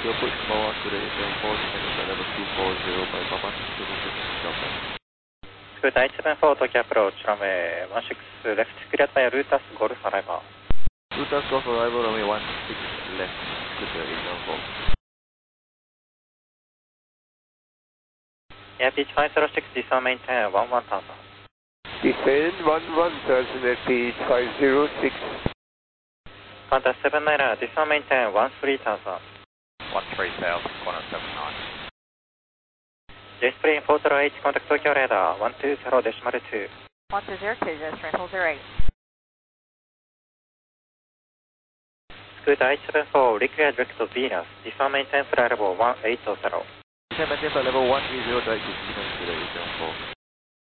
You'll put more to the 874, descending to level 240 by Papa, 246 Delta. Scoot 874, Tokyo approach, runway 16 left, cleared by Lutas Golf arrival. Lutas Golf arrival, runway 16 left, Scoot 874. Yeah, beach 506, descend maintain 11,000. Descend 11,000 at beach 506. Contact 79, descend maintain 13,000. 13 south, corner 79. J-Spring 408, contact Tokyo radar 120.2. 1202, J-Spring 408. Scoot 874, reclear direct to Venus, descend maintain flight level 180. Descend maintain flight level 180 direct to Venus to the 874.